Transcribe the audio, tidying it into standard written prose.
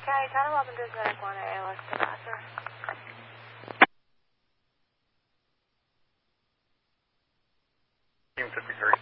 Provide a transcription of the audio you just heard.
County, Town of Auburn, Medic 1 ALS to Vassar. Team 53.